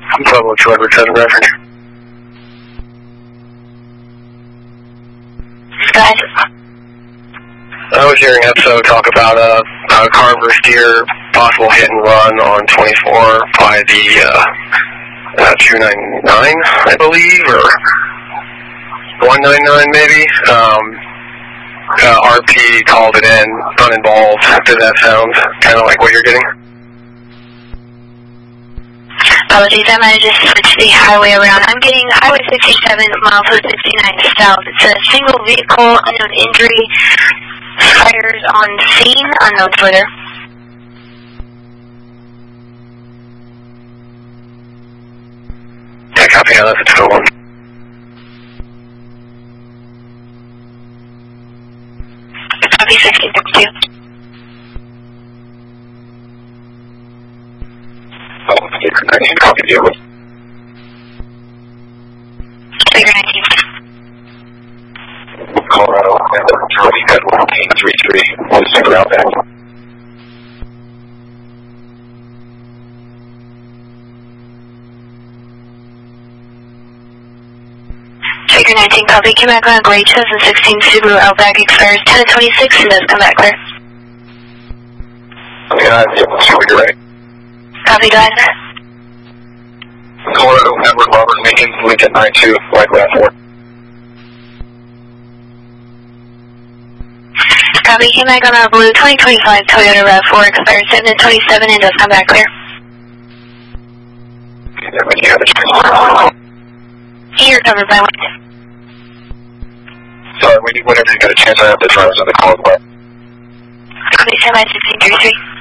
Pueblo to Edward 7 reference. Go ahead. I was hearing EPSO talk about a Carver steer possible hit and run on 24 by the 299, I believe, or 199 maybe. RP called it in, uninvolved. Does that sound kind of like what you're getting? Apologies, I might have just switched the highway around. I'm getting Highway 67, miles 59 south. It's a single vehicle, unknown injury, fires on scene, unknown further. Yeah, copy, yeah, that's a 201. Copy 1632. Copy, vehicle. Figure 19. Colorado, Charlie, got 1833, one sticker out back. Figure 19, copy. Came back on a gray 2016 Subaru Outback, expires 10:26, and does come back clear. Yeah, you're right. Copy, go ahead. Colorado, Edward Robert Lincoln, Lincoln 92, White RAV4. Copy, came back on our blue 2025 Toyota RAV4, expires 7:27, and does come back clear. Yeah, when you have a You're covered by wind. Sorry, whenever you get a chance, I have the drivers on the call. Copy, 1633.